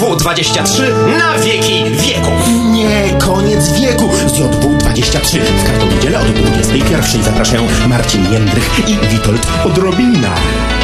JW23 na wieki wieków. Nie, koniec wieku z JW23. W każdą niedzielę o 21:00 zapraszają Marcin Jędrych i Witold Odrobina.